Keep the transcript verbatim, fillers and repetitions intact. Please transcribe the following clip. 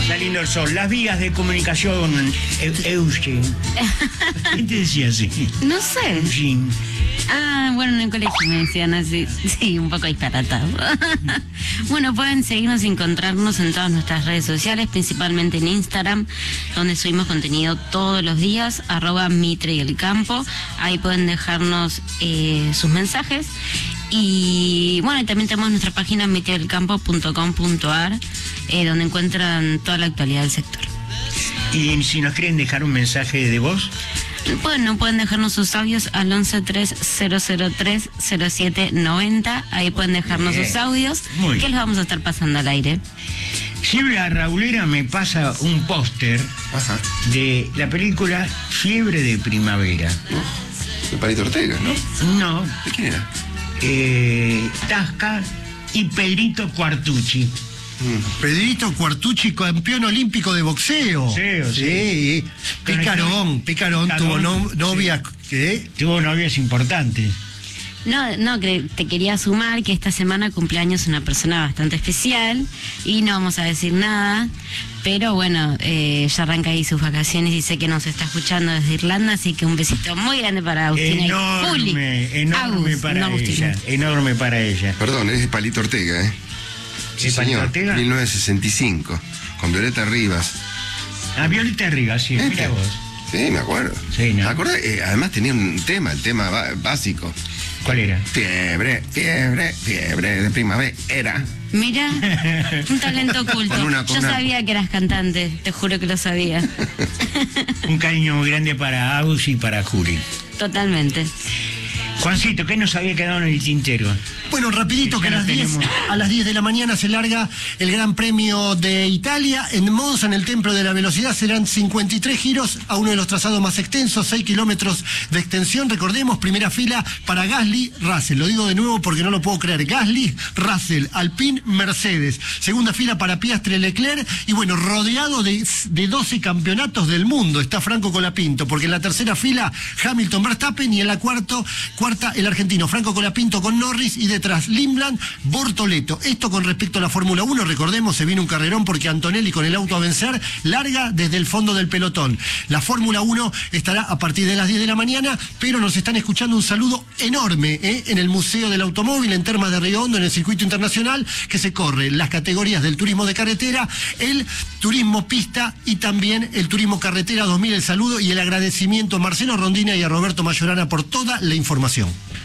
saliendo el sol. Las vías de comunicación, Eugene. ¿Quién te decía así? No sé. Eugene. Ah, bueno, en el colegio me decían así. Sí, un poco disparatado. Bueno, pueden seguirnos y encontrarnos en todas nuestras redes sociales, principalmente en Instagram, donde subimos contenido todos los días, arroba Mitre y el Campo. Ahí pueden dejarnos eh, sus mensajes. Y bueno, y también tenemos nuestra página mitre del campo punto com punto a r, eh, donde encuentran toda la actualidad del sector. Y si nos quieren dejar un mensaje de voz, bueno, pueden dejarnos sus audios al once tres cero cero tres cero siete noventa. Ahí pueden dejarnos bien, sus audios, muy que los vamos a estar pasando al aire. siempre la Raulera me pasa un póster de la película Fiebre de Primavera. De Palito Ortega, ¿no? No. ¿De quién era? Eh, Tasca y Pedrito Quartucci. Mm. Pedrito Quartucci, campeón olímpico de boxeo. Boxeo, sí. Sí. Picarón, Picarón, tuvo no, novias. Sí. ¿Qué? Tuvo novias importantes. No, no, que te quería sumar que esta semana cumpleaños una persona bastante especial y no vamos a decir nada, pero bueno, eh, ya arranca ahí sus vacaciones y sé que nos está escuchando desde Irlanda, así que un besito muy grande para Agustina enorme, y Juli. enorme Agus, para no Agustina. ella, enorme para ella. Perdón, es de Palito Ortega, ¿eh? Sí, ¿Es Palito señor, Ortega? mil novecientos sesenta y cinco, con Violeta Rivas. Ah, Violeta Rivas, sí, ¿Este? mira vos. Sí, me acuerdo. Sí, ¿no? ¿Me acordás? Eh, además tenía un tema, el tema ba- básico. ¿Cuál era? Fiebre, fiebre, fiebre de primavera. Mira, un talento oculto. Con una- con Yo una- sabía que eras cantante, te juro que lo sabía. Un cariño muy grande para Agus y para Juli. Totalmente. Juancito, ¿qué nos había quedado en el tintero? Bueno, rapidito, que a Ya las, no diez, tenemos. a las diez de la mañana se larga el Gran Premio de Italia. En Monza, en el Templo de la Velocidad, serán cincuenta y tres giros a uno de los trazados más extensos, seis kilómetros de extensión. Recordemos, primera fila para Gasly, Russell. Lo digo de nuevo porque no lo puedo creer. Gasly, Russell, Alpine, Mercedes. Segunda fila para Piastri, Leclerc. Y bueno, rodeado de, de doce campeonatos del mundo está Franco Colapinto, porque en la tercera fila Hamilton, Verstappen, y en la cuarto, cuarta el argentino Franco Colapinto con Norris, y detrás Limland, Bortoleto. Esto con respecto a la Fórmula uno, recordemos, se viene un carrerón porque Antonelli, con el auto a vencer, larga desde el fondo del pelotón. La Fórmula uno estará a partir de las diez de la mañana, pero nos están escuchando un saludo enorme ¿eh? en el Museo del Automóvil, en Termas de Río Hondo, en el circuito internacional, que se corre las categorías del turismo de carretera, el turismo pista y también el turismo carretera dos mil. El saludo y el agradecimiento a Marcelo Rondina y a Roberto Mayorana por toda la información.